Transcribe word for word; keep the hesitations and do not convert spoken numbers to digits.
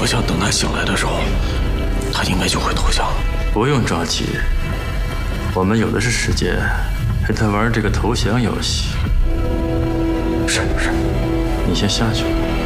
我想等他醒来的时候，他应该就会投降。 不用着急，我们有的是时间陪他玩这个投降游戏。 是是， 你先下去。